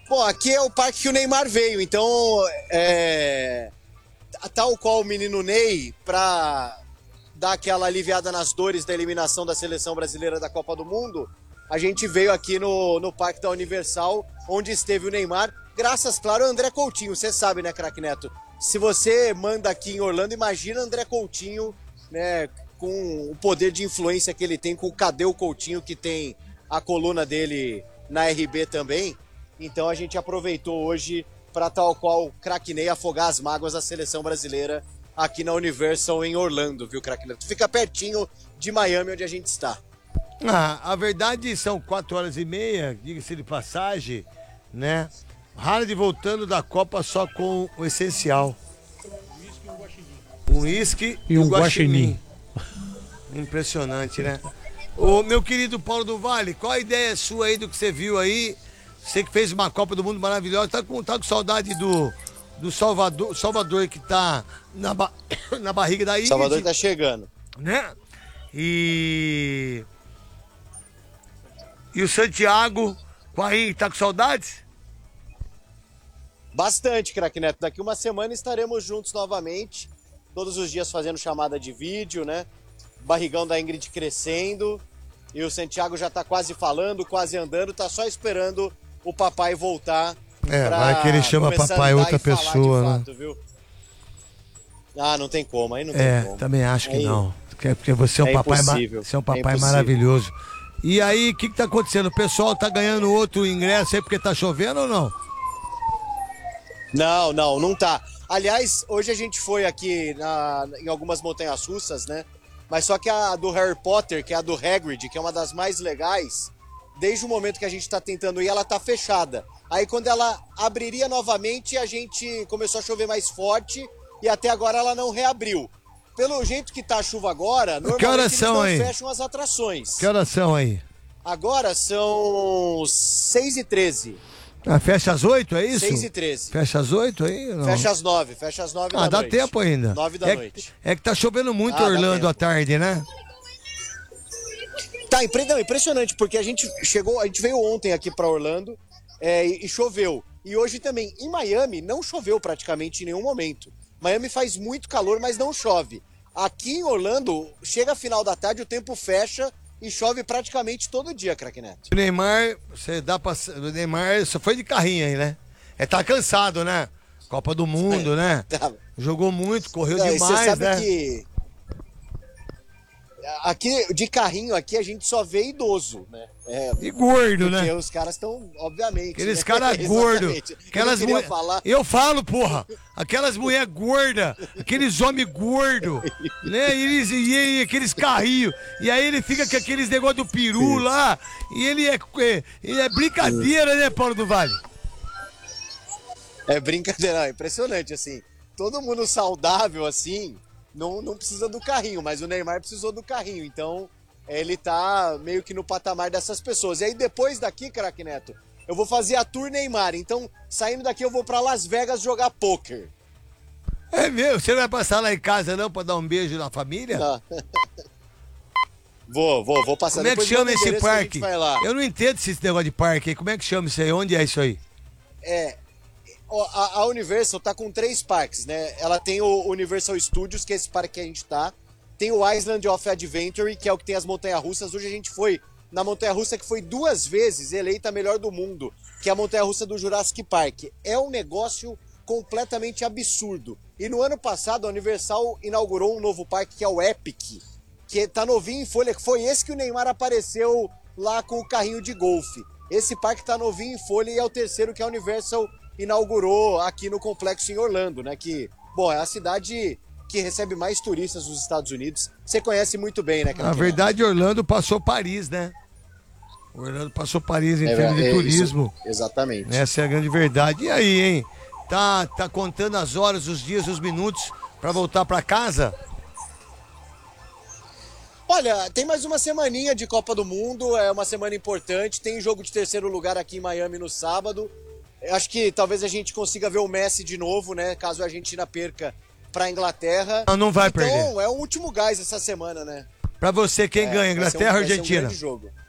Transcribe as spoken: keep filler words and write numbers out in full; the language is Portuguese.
Bom, aqui é o parque que o Neymar veio, então, é, tal qual o menino Ney, para dar aquela aliviada nas dores da eliminação da seleção brasileira da Copa do Mundo, a gente veio aqui no, no Parque da Universal, onde esteve o Neymar, graças, claro, ao André Coutinho. Você sabe, né, craque Neto? Se você manda aqui em Orlando, imagina André Coutinho, né, com o poder de influência que ele tem, com o Cadê o Coutinho, que tem a coluna dele na R B também. Então a gente aproveitou hoje para, tal qual o craque Ney, afogar as mágoas da seleção brasileira aqui na Universal em Orlando, viu, craque Neto? Fica pertinho de Miami, onde a gente está. Ah, a verdade são quatro horas e meia, diga-se de passagem, né? Haaland voltando da Copa só com o essencial. Um uísque e um guaxinim. Impressionante, né? Ô, meu querido Paulo do Vale, qual a ideia sua aí do que você viu aí? Você que fez uma Copa do Mundo maravilhosa, tá com, tá com saudade do, do Salvador, Salvador que tá na, ba, na barriga da Ingrid. Salvador tá chegando. Né? E... E o Santiago, com a Ingrid, tá com saudades? Bastante, craque Neto. Daqui uma semana estaremos juntos novamente, todos os dias fazendo chamada de vídeo, né? Barrigão da Ingrid crescendo, e o Santiago já tá quase falando, quase andando, tá só esperando o papai voltar. É, vai que ele chama papai outra pessoa, né? Fato, viu? Ah, não tem como, aí não tem é, como. Também acho que aí, não. Porque você é um é papai, você é um papai é maravilhoso. E aí, o que que tá acontecendo? O pessoal tá ganhando outro ingresso aí porque tá chovendo ou não? Não, não, não tá. Aliás, hoje a gente foi aqui na, em algumas montanhas russas, né? Mas só que a do Harry Potter, que é a do Hagrid, que é uma das mais legais, desde o momento que a gente tá tentando ir, ela tá fechada. Aí quando ela abriria novamente, a gente começou a chover mais forte e até agora ela não reabriu. Pelo jeito que tá a chuva agora, normalmente eles não aí? fecham as atrações. Que horas são aí? Agora são seis e treze. Ah, fecha às oito, é isso? seis e treze. Fecha às oito aí? Não? Fecha às nove, fecha às nove ah, da dá noite. tempo ainda. nove da é, noite. É que tá chovendo muito ah, Orlando à tarde, né? Tá, não, impressionante, porque a gente chegou, a gente veio ontem aqui pra Orlando é, e, e choveu. E hoje também, em Miami, não choveu praticamente em nenhum momento. Miami faz muito calor, mas não chove. Aqui em Orlando, chega final da tarde, o tempo fecha e chove praticamente todo dia, craque Neto. O Neymar, você dá pra... O Neymar só foi de carrinho aí, né? É, tá cansado, né? Copa do Mundo, é, né? Tá. Jogou muito, correu é, demais, você sabe né? que aqui, de carrinho aqui, a gente só vê idoso, né? É, e gordo, né? Porque os caras estão, obviamente... Aqueles né? caras gordos. Aquelas mulher... falar... Eu falo, porra! Aquelas mulheres gordas, aqueles homens gordos, né? E, eles, e, e aqueles carrinhos. E aí ele fica com aqueles negócios do peru lá. E ele é, é, ele é brincadeira, né, Paulo do Vale? É brincadeira, é impressionante, assim. Todo mundo saudável, assim... Não, não precisa do carrinho, mas o Neymar precisou do carrinho, então ele tá meio que no patamar dessas pessoas. E aí depois daqui, craque Neto, eu vou fazer a Tour Neymar, então saindo daqui eu vou pra Las Vegas jogar pôquer. É mesmo? Você não vai passar lá em casa não pra dar um beijo na família? Não. Vou, vou, vou passar. Como é que chama esse parque? Eu não entendo esse negócio de parque aí, como é que chama isso aí? Onde é isso aí? É... A, a Universal tá com três parques, né? Ela tem o Universal Studios, que é esse parque que a gente tá. Tem o Island of Adventure, que é o que tem as montanhas-russas. Hoje a gente foi na montanha-russa que foi duas vezes eleita a melhor do mundo, que é a montanha-russa do Jurassic Park. É um negócio completamente absurdo. E no ano passado a Universal inaugurou um novo parque, que é o Epic, que tá novinho em folha, que foi esse que o Neymar apareceu lá com o carrinho de golfe. Esse parque tá novinho em folha e é o terceiro que a Universal inaugurou aqui no complexo em Orlando, né? Que, bom, é a cidade que recebe mais turistas dos Estados Unidos. Você conhece muito bem, né? Na verdade, Orlando passou Paris, né? Orlando passou Paris em é, termos de é, turismo. Isso, exatamente. Essa é a grande verdade. E aí, hein? Tá, tá contando as horas, os dias, os minutos para voltar para casa? Olha, tem mais uma semaninha de Copa do Mundo, é uma semana importante. Tem jogo de terceiro lugar aqui em Miami no sábado. Acho que talvez a gente consiga ver o Messi de novo, né? Caso a Argentina perca pra Inglaterra. Não, não vai então, perder. Então, é o último gás essa semana, né? Pra você, quem é, ganha, Inglaterra ou Argentina? Vai ser um grande jogo.